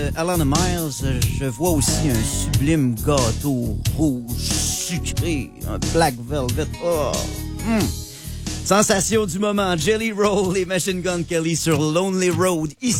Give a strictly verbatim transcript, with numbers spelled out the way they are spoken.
Alana Miles, je vois aussi un sublime gâteau rouge sucré, un Black Velvet. Oh! Mm. Sensation du moment, Jelly Roll et Machine Gun Kelly sur Lonely Road, ici.